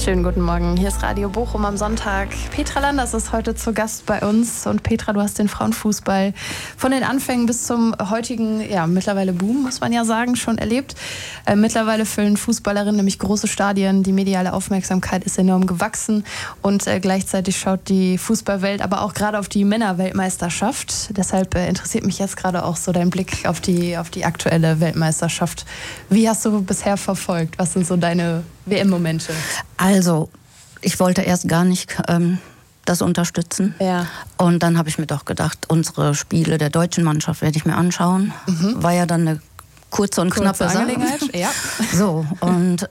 Schönen guten Morgen, hier ist Radio Bochum am Sonntag. Petra Landers ist heute zu Gast bei uns. Und Petra, du hast den Frauenfußball von den Anfängen bis zum heutigen, ja, mittlerweile Boom, muss man ja sagen, schon erlebt. Mittlerweile füllen Fußballerinnen nämlich große Stadien. Die mediale Aufmerksamkeit ist enorm gewachsen. Und gleichzeitig schaut die Fußballwelt aber auch gerade auf die Männerweltmeisterschaft. Deshalb interessiert mich jetzt gerade auch so dein Blick auf die aktuelle Weltmeisterschaft. Wie hast du bisher verfolgt? Was sind so deine WM-Momente? Also, ich wollte erst gar nicht das unterstützen. Ja. Und dann habe ich mir doch gedacht, unsere Spiele der deutschen Mannschaft werde ich mir anschauen. War ja dann eine kurze und knappe Angelegenheit. Ja. So, und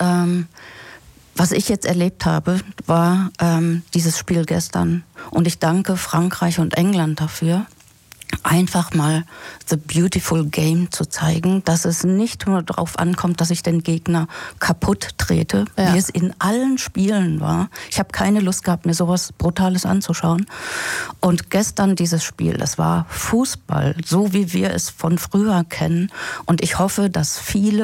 was ich jetzt erlebt habe, war dieses Spiel gestern. Und ich danke Frankreich und England dafür, einfach mal the beautiful game zu zeigen, dass es nicht nur darauf ankommt, dass ich den Gegner kaputt trete, wie es in allen Spielen war. Ich habe keine Lust gehabt, mir sowas Brutales anzuschauen. Und gestern dieses Spiel, das war Fußball, so wie wir es von früher kennen. Und ich hoffe, dass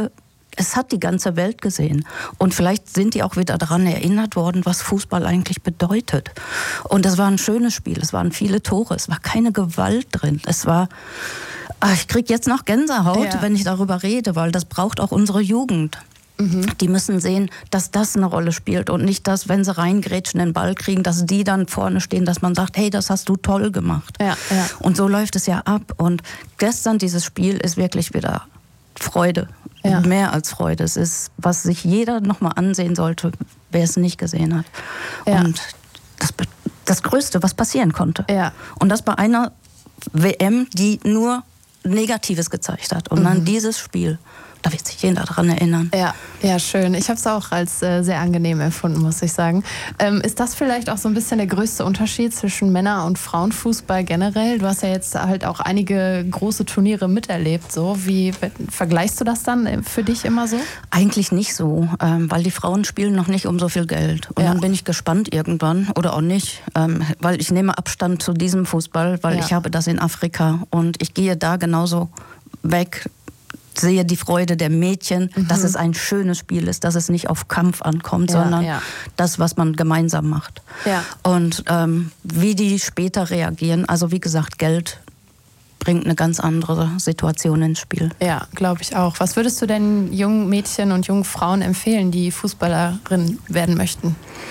es hat die ganze Welt gesehen. Und vielleicht sind die auch wieder daran erinnert worden, was Fußball eigentlich bedeutet. Und das war ein schönes Spiel. Es waren viele Tore. Es war keine Gewalt drin. Es war, ich kriege jetzt noch Gänsehaut, wenn ich darüber rede, weil das braucht auch unsere Jugend. Die müssen sehen, dass das eine Rolle spielt und nicht, dass, wenn sie reingrätschen, den Ball kriegen, dass die dann vorne stehen, dass man sagt, hey, das hast du toll gemacht. Ja. Und so läuft es ja ab. Und gestern dieses Spiel ist wirklich wieder Freude. Ja. Mehr als Freude. Es ist, was sich jeder nochmal ansehen sollte, wer es nicht gesehen hat. Ja. Und das Größte, was passieren konnte. Ja. Und das bei einer WM, die nur Negatives gezeigt hat. Und dann dieses Spiel. Da wird sich jeder daran erinnern. Ja, schön. Ich habe es auch als sehr angenehm empfunden, muss ich sagen. Ist das vielleicht auch so ein bisschen der größte Unterschied zwischen Männer- und Frauenfußball generell? Du hast ja jetzt halt auch einige große Turniere miterlebt. So. Wie vergleichst du das dann für dich immer so? Eigentlich nicht so, weil die Frauen spielen noch nicht um so viel Geld. Und dann bin ich gespannt irgendwann, oder auch nicht, weil ich nehme Abstand zu diesem Fußball, weil ich habe das in Afrika und ich gehe da genauso weg, sehe die Freude der Mädchen, dass es ein schönes Spiel ist, dass es nicht auf Kampf ankommt, sondern das, was man gemeinsam macht. Ja. Und wie die später reagieren, also wie gesagt, Geld bringt eine ganz andere Situation ins Spiel. Ja, glaube ich auch. Was würdest du denn jungen Mädchen und jungen Frauen empfehlen, die Fußballerin werden möchten?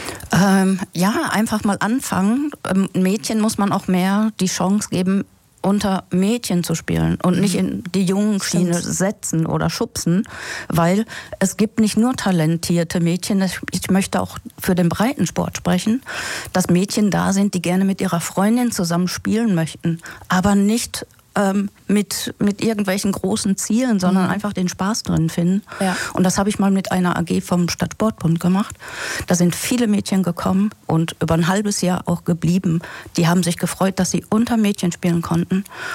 Einfach mal anfangen. Mädchen muss man auch mehr die Chance geben, unter Mädchen zu spielen und nicht in die jungen Schiene setzen oder schubsen, weil es gibt nicht nur talentierte Mädchen, ich möchte auch für den Breitensport sprechen, dass Mädchen da sind, die gerne mit ihrer Freundin zusammen spielen möchten, aber nicht mit irgendwelchen großen Zielen, sondern einfach den Spaß drin finden. Ja. Und das habe ich mal mit einer AG vom Stadtsportbund gemacht. Da sind viele Mädchen gekommen und über ein halbes Jahr auch geblieben. Die haben sich gefreut, dass sie unter Mädchen spielen konnten.